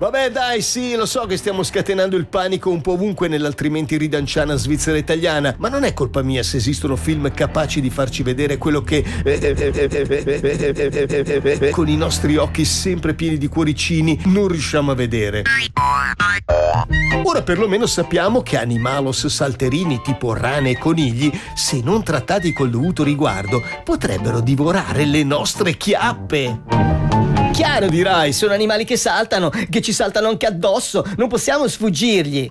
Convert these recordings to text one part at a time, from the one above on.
Vabbè dai, sì, lo so che stiamo scatenando il panico un po' ovunque nell'altrimenti ridanciana Svizzera italiana, ma non è colpa mia se esistono film capaci di farci vedere quello che con i nostri occhi sempre pieni di cuoricini non riusciamo a vedere. Ora perlomeno sappiamo che animalos salterini tipo rane e conigli, se non trattati col dovuto riguardo, potrebbero divorare le nostre chiappe. Chiaro, dirai, sono animali che saltano, che ci saltano anche addosso, non possiamo sfuggirgli.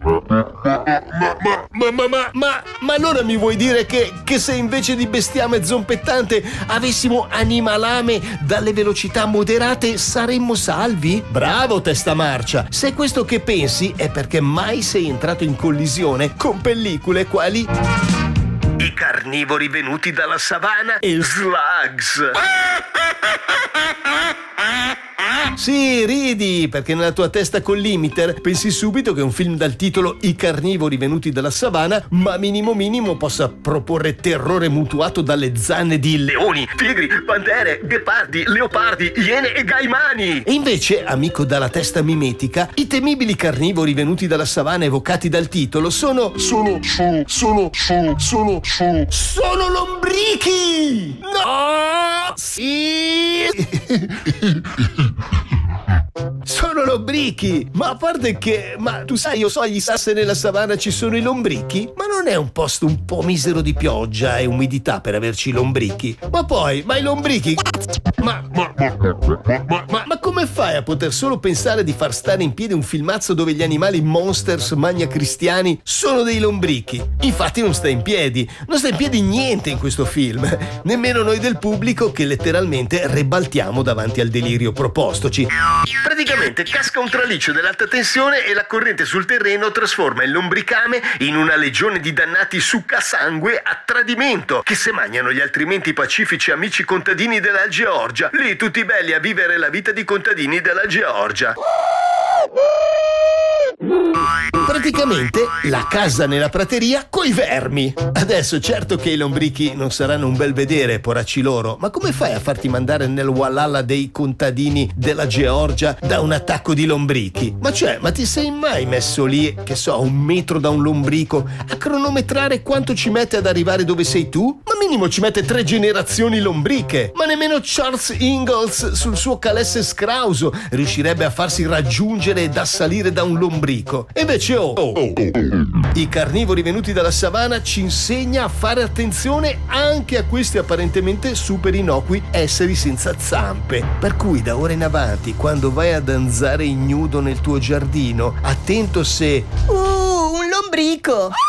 Ma allora mi vuoi dire che se invece di bestiame zompettante avessimo animalame dalle velocità moderate saremmo salvi? Bravo testa marcia! Se è questo che pensi è perché mai sei entrato in collisione con pellicole quali I carnivori venuti dalla savana e Slugs. Sì, ridi, perché nella tua testa col limiter pensi subito che un film dal titolo I carnivori venuti dalla savana, ma minimo possa proporre terrore mutuato dalle zanne di leoni, tigri, pantere, ghepardi, leopardi, iene e gaimani. E invece, amico dalla testa mimetica, i temibili carnivori venuti dalla savana evocati dal titolo sono lombrichi! No! Sì! Sono lombrichi! Ma a parte che... Ma tu sai, io so gli se nella savana ci sono i lombrichi? Ma non è un posto un po' misero di pioggia e umidità per averci i lombrichi? Ma poi, ma i lombrichi... Ma come fai a poter solo pensare di far stare in piedi un filmazzo dove gli animali monsters magna cristiani sono dei lombrichi? Infatti non sta in piedi niente in questo film, nemmeno noi del pubblico che letteralmente rebaltiamo davanti al delirio propostoci. Praticamente casca un traliccio dell'alta tensione e la corrente sul terreno trasforma il lombricame in una legione di dannati succasangue a tradimento che se mangiano gli altrimenti pacifici amici contadini della Georgia, lì tutti belli a vivere la vita di contadini della Georgia. Praticamente la casa nella prateria coi vermi. Adesso certo che i lombrichi non saranno un bel vedere, poracci loro, ma come fai a farti mandare nel Walhalla dei contadini della Georgia da un attacco di lombrichi? Ma ti sei mai messo lì, che so, a 1 metro da un lombrico, a cronometrare quanto ci mette ad arrivare dove sei tu? Ma minimo ci mette 3 generazioni lombriche. Ma nemmeno Charles Ingalls sul suo calesse scrauso riuscirebbe a farsi raggiungere ed assalire da un lombrico. E invece i carnivori venuti dalla savana ci insegna a fare attenzione anche a questi apparentemente super innocui esseri senza zampe. Per cui da ora in avanti, quando vai a danzare ignudo nel tuo giardino, attento se... un lombrico!